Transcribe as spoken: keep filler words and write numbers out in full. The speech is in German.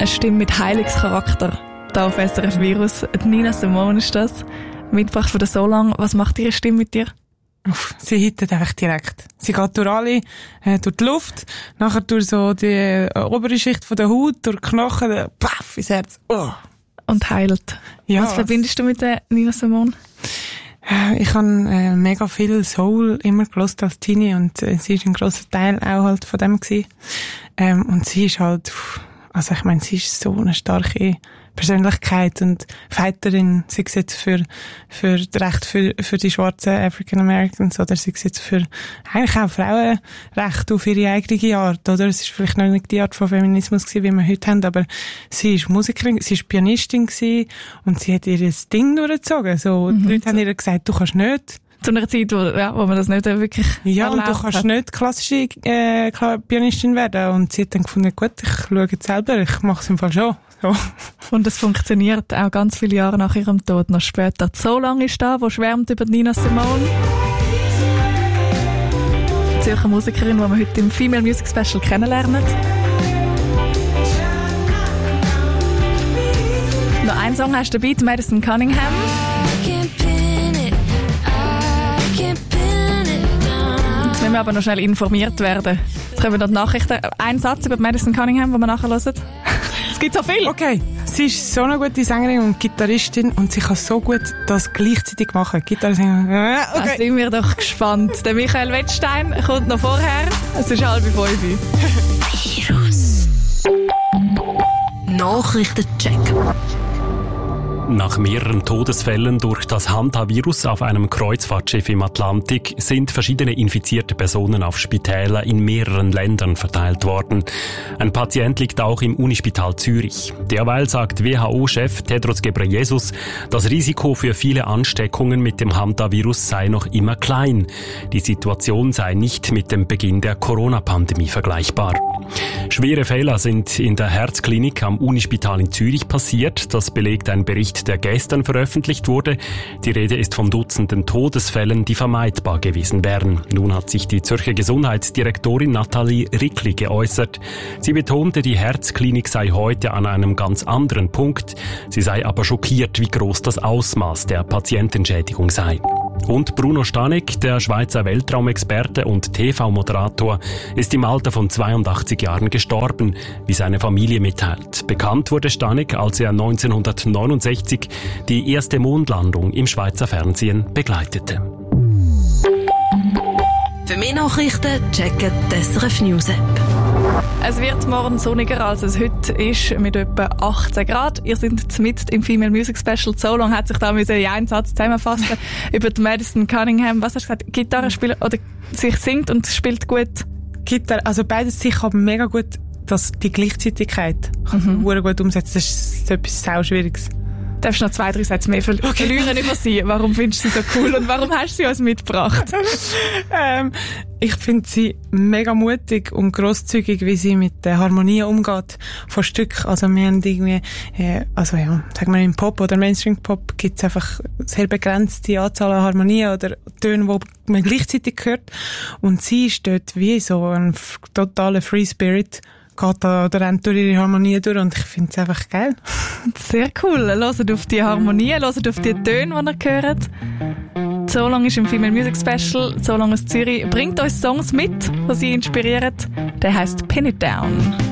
Eine Stimme mit Heilungscharakter. Da auf S R F Virus. Nina Simone ist das. Mitgebracht von der So Lang. Was macht Ihre Stimme mit dir? Uff, sie hittet einfach direkt. Sie geht durch alle, äh, durch die Luft, nachher durch so die äh, obere Schicht von der Haut, durch die Knochen, äh, paff, ins Herz. Oh. Und heilt. Ja. Was verbindest du mit der Nina Simone? Ich habe äh, mega viel Soul immer gehört als Teenie und äh, sie ist ein grosser Teil auch halt von dem gewesen. Ähm, und sie ist halt, pff, also ich meine, sie ist so eine starke Persönlichkeit und Fighterin, sei es jetzt für, für das Recht für, für die schwarzen African Americans oder sei es jetzt für eigentlich auch Frauenrecht auf ihre eigene Art, oder? Es ist vielleicht noch nicht die Art von Feminismus gewesen, wie wir heute haben, aber sie ist Musikerin, sie ist Pianistin gewesen und sie hat ihr Ding durchgezogen. So, mhm. Die Leute haben ihr gesagt, du kannst nicht. Zu einer Zeit, wo, ja, wo man das nicht wirklich Ja, und du kannst hat. nicht klassische äh, Pianistin werden. Und sie hat dann gefunden, gut, ich schaue jetzt selber, ich mache es im Fall schon. So. Und es funktioniert auch ganz viele Jahre nach ihrem Tod noch später. So lange ist da, wo schwärmt über Nina Simone. Die Zürcher Musikerin, die wir heute im Female Music Special kennenlernen. Noch ein Song hast du dabei, Madison Cunningham. Jetzt müssen wir aber noch schnell informiert werden. Jetzt kommen noch die Nachrichten. Ein Satz über Madison Cunningham, den wir nachher hören. Es gibt so viel. Okay, sie ist so eine gute Sängerin und Gitarristin und sie kann so gut das gleichzeitig machen. Gitarre singen. Okay. Da sind wir doch gespannt. Der Michael Wettstein kommt noch vorher. Es ist halb fünf. Virus. Nachrichtencheck. Nach mehreren Todesfällen durch das Hantavirus auf einem Kreuzfahrtschiff im Atlantik sind verschiedene infizierte Personen auf Spitäler in mehreren Ländern verteilt worden. Ein Patient liegt auch im Unispital Zürich. Derweil sagt W H O-Chef Tedros Ghebreyesus, das Risiko für viele Ansteckungen mit dem Hantavirus sei noch immer klein. Die Situation sei nicht mit dem Beginn der Corona-Pandemie vergleichbar. Schwere Fehler sind in der Herzklinik am Unispital in Zürich passiert. Das belegt ein Bericht, der gestern veröffentlicht wurde. Die Rede ist von Dutzenden Todesfällen, die vermeidbar gewesen wären. Nun hat sich die Zürcher Gesundheitsdirektorin Nathalie Rickli geäußert. Sie betonte, die Herzklinik sei heute an einem ganz anderen Punkt. Sie sei aber schockiert, wie groß das Ausmaß der Patientenschädigung sei. Und Bruno Stanek, der Schweizer Weltraumexperte und T V-Moderator, ist im Alter von zweiundachtzig Jahren gestorben, wie seine Familie mitteilt. Bekannt wurde Stanek, als er neunzehnhundertneunundsechzig die erste Mondlandung im Schweizer Fernsehen begleitete. Für mehr Nachrichten checken die S R F News App. Es wird morgen sonniger, als es heute ist, mit etwa achtzehn Grad. Ihr seid mitten im Female Music Special. So lange hat sich da in einen Satz zusammenfassen über die Madison Cunningham. Was hast du gesagt? Gitarre spielt oder sich singt und spielt gut? Gitarre, also beides sicher, aber mega gut, dass die Gleichzeitigkeit mhm. kann gut umsetzen. Das ist etwas sehr Schwieriges. Darfst du noch zwei, drei Sätze mehr verlieren okay. über sie? Warum findest du sie so cool und warum hast du sie uns mitgebracht? ähm, ich finde sie mega mutig und grosszügig, wie sie mit der Harmonie umgeht von Stück. Also wir haben irgendwie, äh, also ja, sagen wir im Pop oder Mainstream-Pop gibt es einfach sehr begrenzte Anzahl an Harmonien oder Töne, die man gleichzeitig hört. Und sie ist dort wie so ein totaler Free Spirit. Geht da oder rennt durch ihre Harmonie durch und ich finde es einfach geil. Sehr cool. Hört auf die Harmonie, hört auf die Töne, die ihr hört. So lange ist im Female Music Special, so lange aus Zürich. Bringt euch Songs mit, die sie inspirieren. Der heisst Pin It Down.